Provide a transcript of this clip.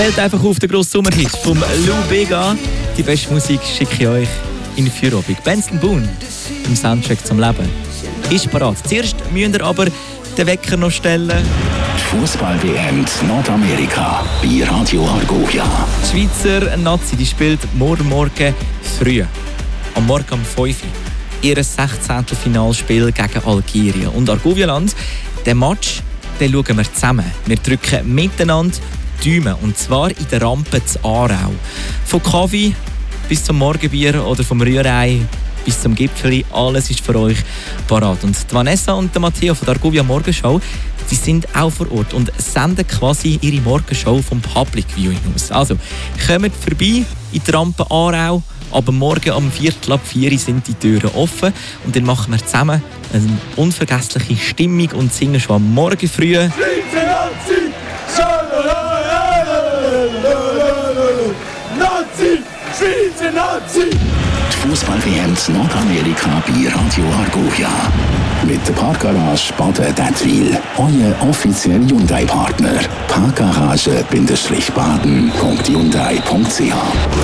Stellt einfach auf den grossen Sommerhit vom Lou Bega. Die beste Musik schicke ich euch in die Feierabend. Benson Boone im Soundtrack zum Leben ist parat. Zuerst müsst ihr aber den Wecker noch stellen. Die Fußball-WM in Nordamerika bei Radio Argovia. Die Schweizer Nazi die spielt morgen früh. Am Morgen um 5 Uhr. Ihr 16. Finalspiel gegen Algerien. Und Argovia-Land, den Match den schauen wir zusammen. Wir drücken miteinander Däumen. Und zwar in der Rampe zu Aarau. Von Kaffee bis zum Morgenbier oder vom Rührei bis zum Gipfeli, alles ist für euch parat. Und die Vanessa und der Matteo von der Argovia Morgenshow, die sind auch vor Ort und senden quasi ihre Morgenshow vom Public Viewing aus. Also, kommt vorbei in die Rampe Aarau. Aber morgen um 3:45 sind die Türen offen und dann machen wir zusammen eine unvergessliche Stimmung und singen schon am Morgen früh. Die Fußball-WM in Nordamerika bei Radio Argovia. Mit der Parkgarage Baden-Dettwil. Euer offizieller Hyundai-Partner. Parkgarage-baden.hyundai.ch